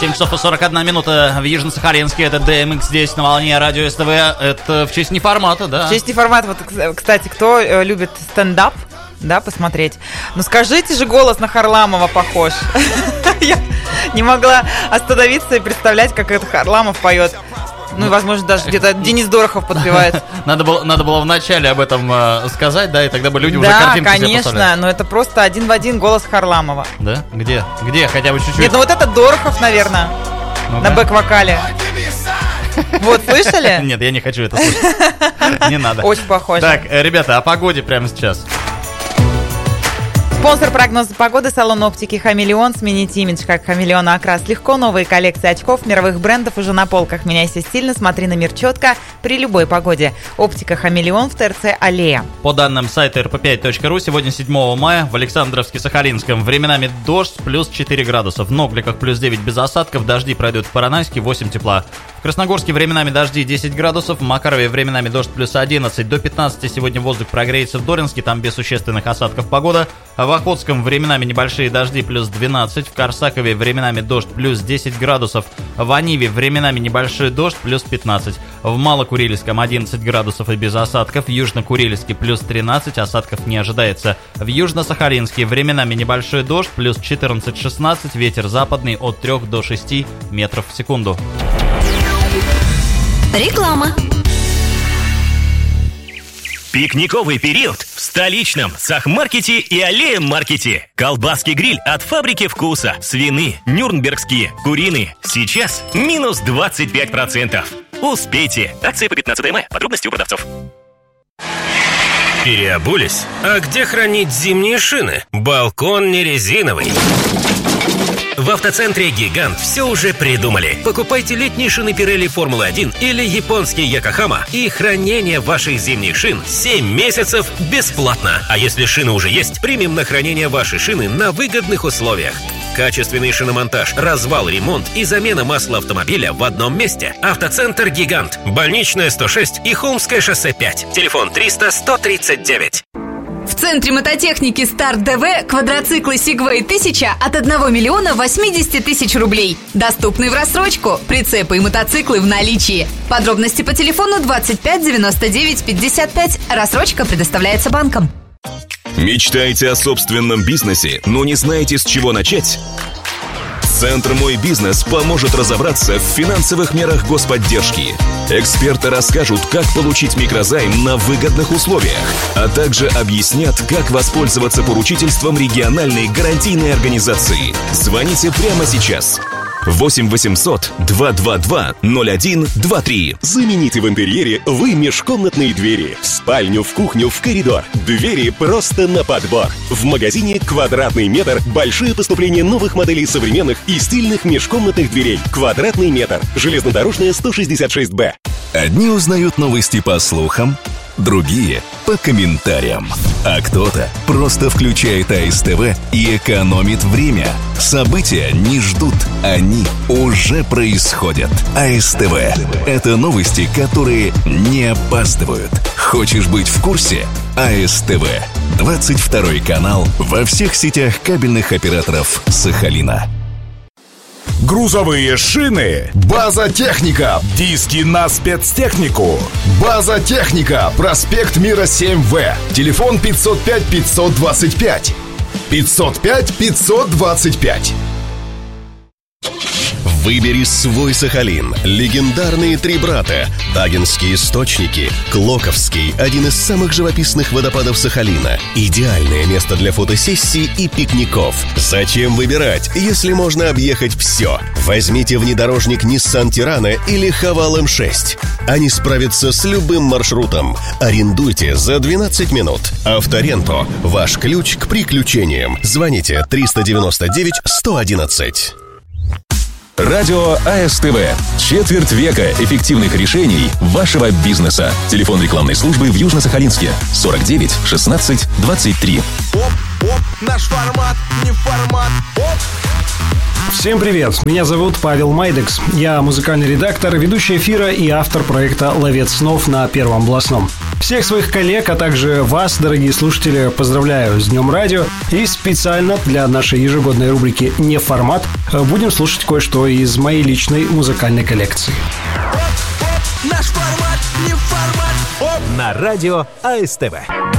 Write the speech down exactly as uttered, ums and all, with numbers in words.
семь часов и сорок одна минута в Южно-Сахалинске. Это ди эм икс здесь на волне радио СТВ. Это в честь неформата, да? В честь неформата. Вот, кстати, кто любит стендап, да, посмотреть. Ну скажите же, голос на Харламова похож. Я не могла остановиться и представлять, как это Харламов поет. Ну и, возможно, даже где-то Денис Дорохов подпевает. Надо было, надо было вначале об этом э, сказать, да, и тогда бы люди да, уже картинку себе конечно, поставляли. но это просто один в один голос Харламова. Да? Где? Где? Хотя бы чуть-чуть. Нет, ну вот это Дорохов, наверное, Ну-ка. на бэк-вокале. Вот, слышали? Нет, я не хочу это слушать. Не надо. Очень похоже. Так, э, ребята, о погоде прямо сейчас. Спонсор прогноза погоды — салон оптики «Хамелеон». Сменить имидж как хамелеон, окрас легко. Новые коллекции очков мировых брендов уже на полках. Меняйся стильно, смотри на мир четко при любой погоде. Оптика «Хамелеон» в ТРЦ «Аллея». По данным сайта эр пэ пять точка ру, сегодня седьмого мая в Александровске-Сахалинском временами дождь плюс четыре градуса. В Ногликах плюс девять без осадков. Дожди пройдут в Поронайске, восемь тепла. В Красногорске временами дожди десять градусов. В Макарове временами дождь плюс одиннадцать. До пятнадцати сегодня воздух прогреется в Доринске, там без существенных осадков погода. В Охотском временами небольшие дожди плюс двенадцать. В Корсакове временами дождь плюс десять градусов. В Аниве временами небольшой дождь плюс пятнадцать. В Малокурильском одиннадцать градусов и без осадков. В Южно-Курильске плюс тринадцать, осадков не ожидается. В Южно-Сахалинске временами небольшой дождь плюс четырнадцать-шестнадцать. Ветер западный от трёх до шести метров в секунду. Реклама. Пикниковый период в столичном Сахмаркете и Аллея-маркете. Колбаски гриль от фабрики вкуса. Свины, нюрнбергские, куриные. Сейчас минус двадцать пять процентов. Успейте. Акция по пятнадцатого мая. Подробности у продавцов. Переобулись? А где хранить зимние шины? Балкон не резиновый. В автоцентре «Гигант» все уже придумали. Покупайте летние шины Pirelli Формулы один или японские Yokohama, и хранение ваших зимних шин семь месяцев бесплатно. А если шины уже есть, примем на хранение ваши шины на выгодных условиях. Качественный шиномонтаж, развал, ремонт и замена масла автомобиля в одном месте. Автоцентр «Гигант», Больничная сто шесть и Холмское шоссе пять. Телефон триста сто тридцать девять. В центре мототехники «Старт ДВ» квадроциклы «Сигвей тысяча» от одного миллиона восемьдесят тысяч рублей. Доступны в рассрочку. Прицепы и мотоциклы в наличии. Подробности по телефону двадцать пять девяносто девять пятьдесят пять. Рассрочка предоставляется банком. Мечтаете о собственном бизнесе, но не знаете, с чего начать? Центр «Мой бизнес» поможет разобраться в финансовых мерах господдержки. Эксперты расскажут, как получить микрозайм на выгодных условиях, а также объяснят, как воспользоваться поручительством региональной гарантийной организации. Звоните прямо сейчас. восемь восемьсот два два два ноль один два три. Замените в интерьере вы межкомнатные двери. В спальню, в кухню, в коридор. Двери просто на подбор. В магазине «Квадратный метр» большое поступление новых моделей современных и стильных межкомнатных дверей. «Квадратный метр». Железнодорожная сто шестьдесят шесть Б. Одни узнают новости по слухам, другие — по комментариям. А кто-то просто включает а эс тэ вэ и экономит время. События не ждут, они уже происходят. а эс тэ вэ — это новости, которые не опаздывают. Хочешь быть в курсе? а эс тэ вэ. двадцать второй канал во всех сетях кабельных операторов Сахалина. Грузовые шины. База Техника. Диски на спецтехнику. База Техника. Проспект Мира семь вэ. Телефон пятьсот пять пятьсот двадцать пять. пятьсот пять пятьсот двадцать пять. Выбери свой Сахалин. Легендарные три брата. Тагинские источники. Клоковский. Один из самых живописных водопадов Сахалина. Идеальное место для фотосессий и пикников. Зачем выбирать, если можно объехать все? Возьмите внедорожник Nissan Tirana или Haval эм шесть. Они справятся с любым маршрутом. Арендуйте за двенадцать минут. Авторенто. Ваш ключ к приключениям. Звоните триста девяносто девять сто одиннадцать. Радио а эс тэ вэ. Четверть века эффективных решений вашего бизнеса. Телефон рекламной службы в Южно-Сахалинске. сорок девять шестнадцать двадцать три. Оп, оп, наш формат, не формат, оп. Всем привет, меня зовут Павел Майдекс. Я музыкальный редактор, ведущий эфира и автор проекта «Ловец снов» на Первом областном. Всех своих коллег, а также вас, дорогие слушатели, поздравляю с Днем Радио. И специально для нашей ежегодной рубрики «Не формат» будем слушать кое-что из моей личной музыкальной коллекции. Наш формат не формат. На радио АСТВ.